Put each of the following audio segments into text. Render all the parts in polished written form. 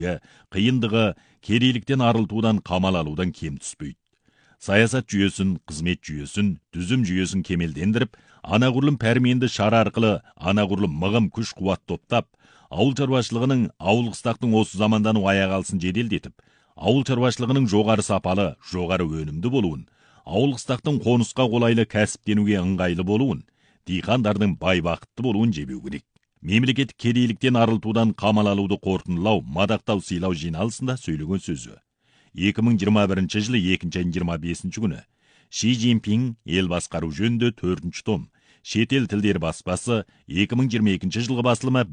қиындығы кедейліктен арылтудан қамал алудан кем түспейді. Саясат жүйесін, қызмет жүйесін, түзім жүйесін кемелдендіріп, анағұрлым пәрменді шара арқылы анағұрлым мығым күш қуат топтап, ауыл шаруашылығының ауыл қыстақтың осы замандану аяқ алсын жеделдетіп, ауыл шаруашылығының жоғары сапалы, жоғары өнімді болуын, ауыл қыстақтың қонысқа қолайлы кәсіптенуге ыңғайлы болуын, диқандардың бай бақытты болуын жебеу керек. Мемлекеттік кедейліктен арылтудан қамал алуды қорытындылау, мадақтау сыйлау жиналысында сөйлеген сөзі. 2021 жылы 2 айының 25 күні Ши Цзиньпин ел басқару жөнінде 4-ші том, шетел тілдері баспасы 2022 жылғы басылымы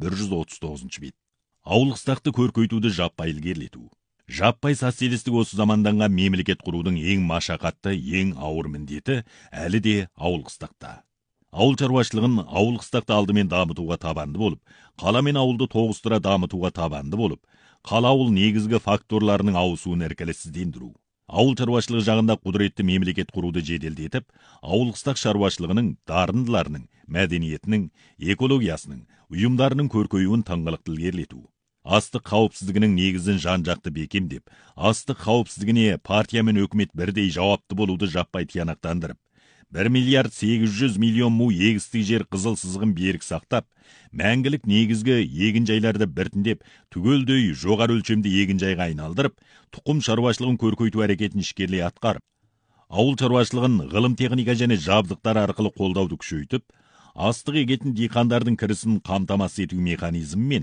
139 бет. Ауыл қыстақты көркейтуді жаппай ілгерілету. Жаппай социалистік осы заманданған мемлекет құрудың ең машақатты, ең ауыр міндеті әлі де ауыл қыстақта. Ауыл шаруашылығын ауыл қыстақты алдымен дамытуға табанды болып, қала мен ауылды тоғыстыра дамытуға табанды болып, қала ауыл негізгі факторларының ауысуын іркіліссіздендіру. Ауыл шаруашылығы жағында құдіретті мемлекет құруды жеделдетіп, ауыл қыстақ шаруашылығының дарындыларының, мәдениетінің, экологиясының, ұйымдарының көркеюін тыңғылықты ілгерілету. Астық қауіпсіздігінің негізін жан-жақты бекемдеп, астық қауіпсіздігіне партия мен өкімет бірдей жауапты болуды жаппай тиянақтандырып, 1 миллиард 800 миллион му егістік жер қызыл сызығын берік сақтап, мәңгілік негізгі егін жайларды біртіндеп, түгелдей жоғары өлшемді егін жайға айналдырып, тұқым шаруашылығын көркейту әрекетін ішкерлей атқарып, ауыл шаруашылығын ғылым техника және жабдықтар арқылы қолдауды күшейтіп, астық егетін диқандардың кірісін қамтамасыз ету механизмімен,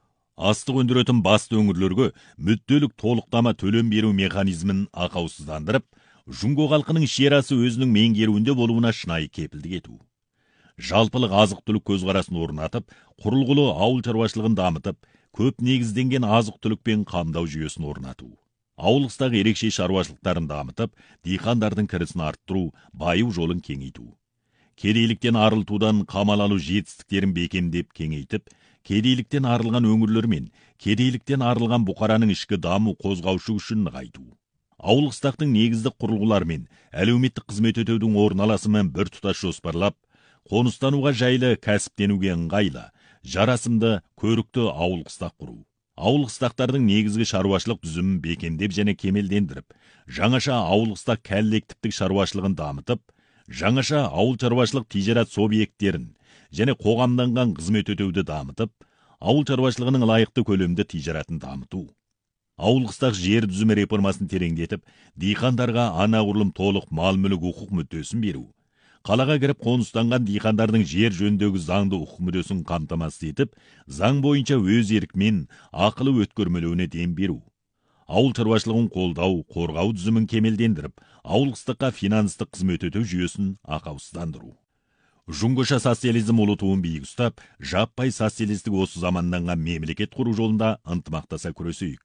астық өндіретін басты өңірлерге мүдделік толықтама төлем беру механизмін ақаусыздандырып, Жұңго халқының шерасы өзінің меңгеруінде болуына шынайы кепілдік ету. Жалпылық азық-түлік көзқарасын орнатып, құрылғылы ауыл шаруашылығын дамытып, көп негізденген азық-түлікпен қамдау жүйесін орнату. Ауыл қыстағы ерекше шаруашылықтарын дамытып, диқандардың кірісін арттыру, баю жолын кеңейту. Кедейліктен арылтудан қамал алу жетістіктерін бекемдеп кеңейтіп, кедейліктен арылған өңірлер мен кедейліктен арылған бұқараның ішкі даму қозғаушы үшін нығайту. Ауыл қыстақтың негіздік құрылғылар мен әлеуметтік қызмет өтеудің орналасымен бір тұтас жоспарлап, қоныстануға жайлы кәсіптенуге ыңғайлы, жарасымды, көрікті ауыл қыстақ құру. Ауыл қыстақтардың негізгі шаруашылық түзімін бекемдеп және кемелдендіріп, жаңаша ауыл қыстақ коллективтік шаруашылығын дамытып, жаңаша ауыл шаруашылық тижарат субъекттерін және қоғамданған қызмет өтеуді дамытып, ауыл шаруашылығының лайықты көлемді тижаратын дамыту. Ауыл қыстақ жер түзімі реформасын тереңдетіп, диқандарға анағұрлым толық мал-мүлік құқық мүддесін беру. Қалаға кіріп қоныстанған диқандардың жер жөніндегі заңды құқық мүддесін қамтамасыз етіп, заң бойынша өз еркімен ақылы өткөрмелеуіне дем беру. Ауыл шаруашылығын қолдау, қорғау түзімін кемелдендіріп, ауыл қыстаққа финанстық қызмет өтеу жүйесін ақаусыздандыру. Жұңғыша социализм ұлы туын биік ұстап, жаппай социалистік осы заманданған мемлекет құру жолында ынтымақтаса күресейік.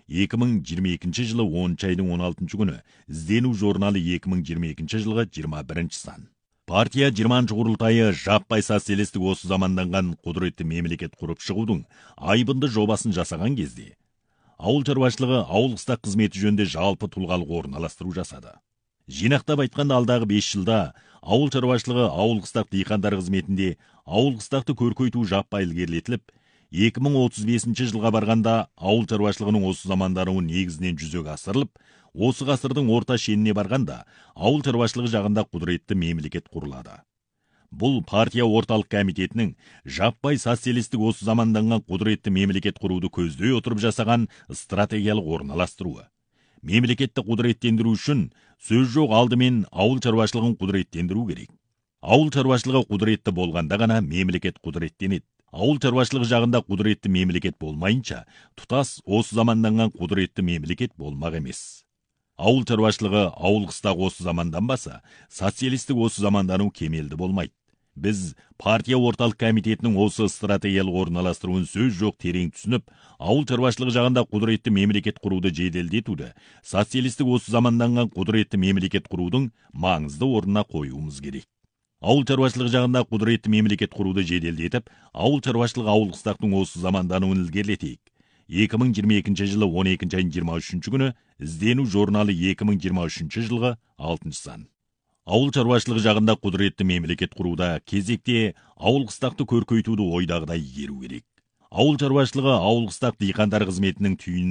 2022 жылы 10 айының 16 күні іздену журналы 2022 жылғы 21 сан. Партия 20 құрылтайы жаппай социалистік осы заманданған құдіретті мемлекет құрып шығудың айбынды жобасын жасаған кезде, ауыл шаруашылығы ауыл қыстақ қызметі жөнінде жалпы тұлғалық орналастыру жасады. Жинақтап айтқанда алдағы 5 жылда ауыл шаруашылығы ауыл қыстақ диқандар қызметінде ауыл қыстақты көркейту жаппай ілгерілетіліп, 2035 жылға барғанда ауыл шаруашылығының осы замандаруы негізінен жүзеге асырылып, осы ғасырдың орта шеніне барғанда ауыл шаруашылығы жағында құдіретті мемлекет құрылады. Бұл партия орталық комитетінің жаппай социалистік осы заманданған құдіретті мемлекет құруды көздей отырып жасаған стратегиялық орналастыруы. Мемлекетті құдіреттендіру үшін сөз жоқ, алдымен ауыл шаруашылығын құдіреттендіру керек. Ауыл шаруашылығы құдіретті болғанда ғана мемлекет құдіреттенеді. Ауыл шаруашылығы жағында құдіретті мемлекет болмайынша, тұтас осы заманданған құдіретті мемлекет болмақ емес. Ауыл шаруашылығы ауыл қыстақ осы заманданбаса, социалистік осы замандану кемелді болмайды. Біз партия орталық комитетінің осы стратегиялық орналастыруын сөз жоқ терең түсініп, ауыл шаруашылығы жағында құдіретті мемлекет құруды жеделдетуді, социалистік осы заманданған құдіретті мемлекет құрудың маңызды орнына қоюымыз керек. Ауыл шаруашылығы жағында құдіретті мемлекет құруды жеделдетіп, ауыл шаруашылығы ауыл қыстақтың осы замандануын ілгерілетейік. 2022 жылы 12 айының 23 күні іздену журналы 2023 жылғы 6 сан. Ауыл шаруашылығы жағында құдіретті мемлекет құруда кезекте ауыл қыстақты көркейтуді ойдағыдай игеру керек. Ауыл шаруашылығы ауыл қыстақ диқандар қызметінің түйін